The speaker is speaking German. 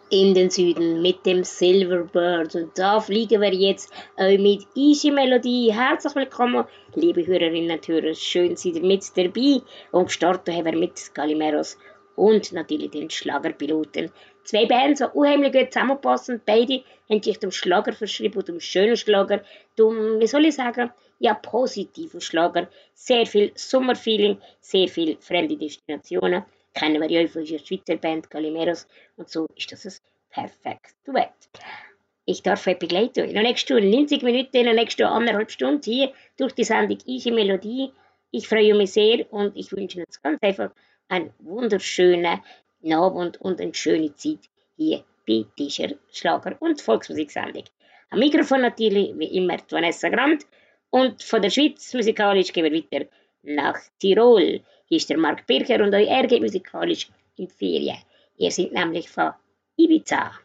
in den Süden mit dem Silverbird. Und da fliegen wir jetzt mit Easy Melodie. Herzlich willkommen, liebe Hörerinnen und Hörer. Schön, seid ihr mit dabei. Und gestartet haben wir mit Galimeros und natürlich den Schlagerpiloten. Zwei Bands, die unheimlich gut zusammenpassen. Beide haben sich dem Schlager verschrieben, dem schönen Schlager, dem, wie soll ich sagen, ja, positiven Schlager. Sehr viel Sommerfeeling, sehr viel fremde Destinationen. Kennen wir ja von unserer Schweizer Band Galimeros. Und so ist das ein perfektes Duett. Ich darf euch begleiten in der nächsten 90 Minuten, in der nächsten anderthalb Stunden hier durch die Sendung Easy Melodie. Ich freue mich sehr und ich wünsche uns ganz einfach einen wunderschönen Abend und eine schöne Zeit hier bei dieser Schlager- und Volksmusiksendung. Am Mikrofon natürlich wie immer die Vanessa Grant und von der Schweiz musikalisch gehen wir weiter nach Tirol. Hier ist der Marc Bircher und euch geht musikalisch in die Ferien. Ihr seid nämlich von Ibiza.